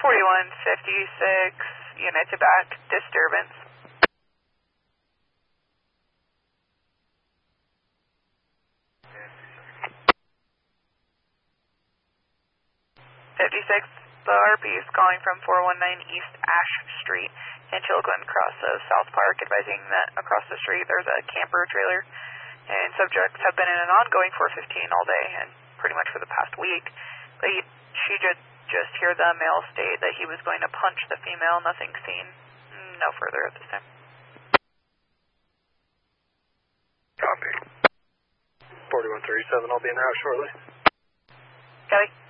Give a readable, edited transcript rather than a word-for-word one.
4156, unit to back, disturbance. 56, the RP is calling from 419 East Ash Street in Chilcotin, across South Park, advising that across the street there's a camper trailer, and subjects have been in an ongoing 415 all day and pretty much for the past week. But she just hear the male state that he was going to punch the female. Nothing seen. No further at this time. Copy. 4137, I'll be in the house shortly. Copy.